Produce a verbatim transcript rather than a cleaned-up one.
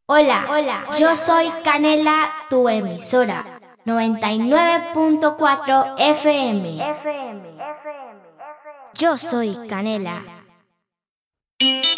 Hola, hola, yo soy Canela, tu emisora, noventa y nueve punto cuatro F M. Yo soy Canela.